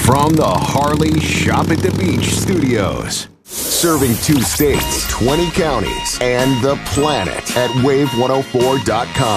From the Harley Shop at the Beach studios. Serving 2 states, 20 counties, and the planet at wave104.com.